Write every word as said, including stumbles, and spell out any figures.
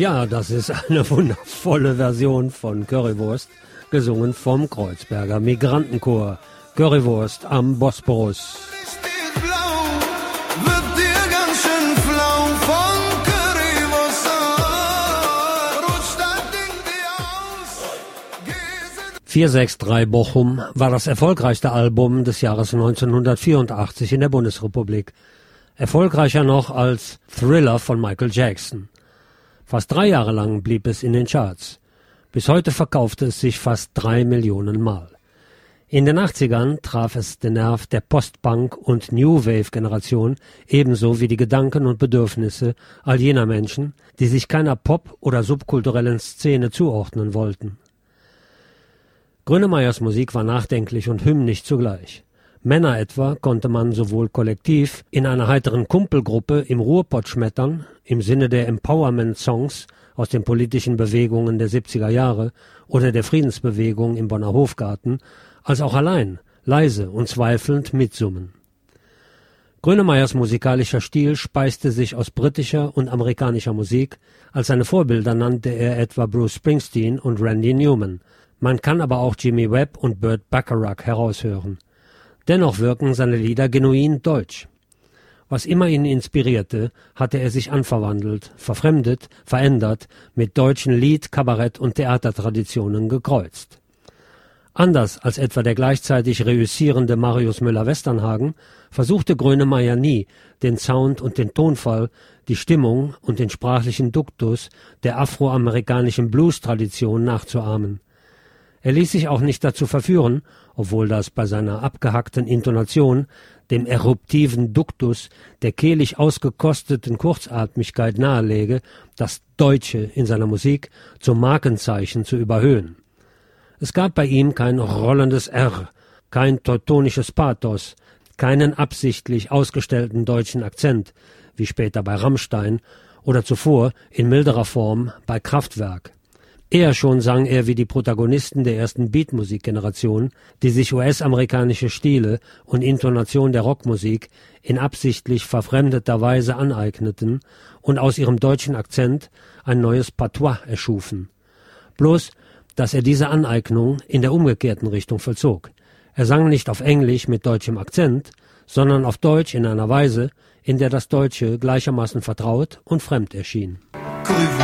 Ja, das ist eine wundervolle Version von Currywurst, gesungen vom Kreuzberger Migrantenchor. Currywurst am Bosporus. vier sechs drei Bochum war das erfolgreichste Album des Jahres neunzehnhundertvierundachtzig in der Bundesrepublik. Erfolgreicher noch als Thriller von Michael Jackson. Fast drei Jahre lang blieb es in den Charts. Bis heute verkaufte es sich fast drei Millionen Mal. In den achtzigern traf es den Nerv der Post-Punk- und New-Wave-Generation, ebenso wie die Gedanken und Bedürfnisse all jener Menschen, die sich keiner Pop- oder subkulturellen Szene zuordnen wollten. Grönemeyers Musik war nachdenklich und hymnisch zugleich. Männer etwa konnte man sowohl kollektiv in einer heiteren Kumpelgruppe im Ruhrpott schmettern, im Sinne der Empowerment-Songs aus den politischen Bewegungen der siebziger Jahre oder der Friedensbewegung im Bonner Hofgarten, als auch allein, leise und zweifelnd mitsummen. Grönemeyers musikalischer Stil speiste sich aus britischer und amerikanischer Musik, als seine Vorbilder nannte er etwa Bruce Springsteen und Randy Newman. Man kann aber auch Jimmy Webb und Burt Bacharach heraushören. Dennoch wirken seine Lieder genuin deutsch. Was immer ihn inspirierte, hatte er sich anverwandelt, verfremdet, verändert, mit deutschen Lied-, Kabarett- und Theatertraditionen gekreuzt. Anders als etwa der gleichzeitig reüssierende Marius Müller-Westernhagen versuchte Grönemeyer nie, den Sound und den Tonfall, die Stimmung und den sprachlichen Duktus der afroamerikanischen Blues-Tradition nachzuahmen. Er ließ sich auch nicht dazu verführen, obwohl das bei seiner abgehackten Intonation, dem eruptiven Duktus, der kehlig ausgekosteten Kurzatmigkeit nahelege, das Deutsche in seiner Musik zum Markenzeichen zu überhöhen. Es gab bei ihm kein rollendes R, kein teutonisches Pathos, keinen absichtlich ausgestellten deutschen Akzent, wie später bei Rammstein oder zuvor in milderer Form bei Kraftwerk. Eher schon sang er wie die Protagonisten der ersten Beatmusik-Generation, die sich U S-amerikanische Stile und Intonation der Rockmusik in absichtlich verfremdeter Weise aneigneten und aus ihrem deutschen Akzent ein neues Patois erschufen. Bloß, dass er diese Aneignung in der umgekehrten Richtung vollzog. Er sang nicht auf Englisch mit deutschem Akzent, sondern auf Deutsch in einer Weise, in der das Deutsche gleichermaßen vertraut und fremd erschien.